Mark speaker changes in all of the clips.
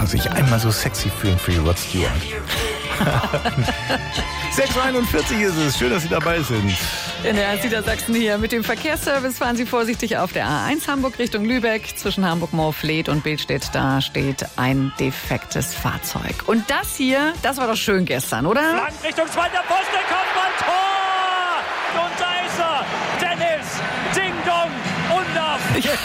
Speaker 1: sich einmal so sexy fühlen für die Rod Stewart. 6:41 ist es. Schön, dass Sie dabei sind.
Speaker 2: In der Niedersachsen hier mit dem Verkehrsservice fahren Sie vorsichtig auf der A1 Hamburg Richtung Lübeck. Zwischen Hamburg-Moorfleet und Billstedt, da steht ein defektes Fahrzeug. Und das hier, das war doch schön gestern, oder?
Speaker 3: Lang Richtung zweiter Pfosten, Kopfball, Tor! Und da ist er, Dennis, Ding Dong, Undaff.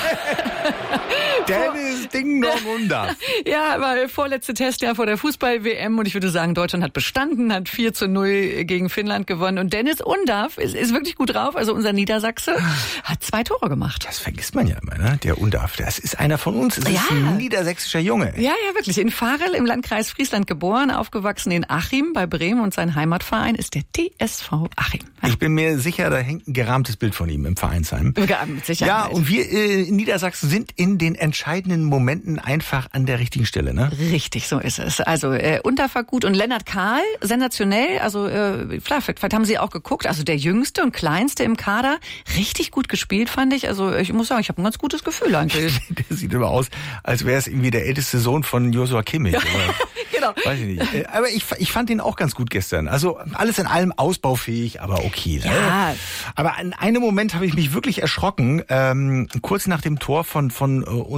Speaker 1: Dennis Ding Dong Undaff.
Speaker 2: Ja, war vorletzte Testjahr vor der Fußball-WM und ich würde sagen, Deutschland hat bestanden, hat 4:0 gegen Finnland gewonnen. Und Dennis Undaff ist wirklich gut drauf, also unser Niedersachse, hat 2 Tore gemacht.
Speaker 1: Das vergisst man ja immer, ne? Der Undaff, das ist einer von uns. Das ist ein niedersächsischer Junge.
Speaker 2: Ja, wirklich. In Varel im Landkreis Friesland geboren, aufgewachsen in Achim bei Bremen und sein Heimatverein ist der TSV Achim. Ja.
Speaker 1: Ich bin mir sicher, da hängt ein gerahmtes Bild von ihm im Vereinsheim.
Speaker 2: Ja, mit Sicherheit.
Speaker 1: Ja, und wir in Niedersachsen sind in den entscheidenden Momenten einfach an der richtigen Stelle, ne?
Speaker 2: Richtig, so ist es. Also Undaff war gut und Lennart Kahl, sensationell. Also vielleicht haben Sie auch geguckt. Also der Jüngste und Kleinste im Kader, richtig gut gespielt, fand ich. Also ich muss sagen, ich habe ein ganz gutes Gefühl eigentlich.
Speaker 1: Der sieht immer aus, als wäre es irgendwie der älteste Sohn von Joshua Kimmich.
Speaker 2: Genau.
Speaker 1: Weiß ich nicht. Aber ich fand ihn auch ganz gut gestern. Also alles in allem ausbaufähig, aber okay. Ne?
Speaker 2: Ja.
Speaker 1: Aber an einem Moment habe ich mich wirklich erschrocken, kurz nach dem Tor von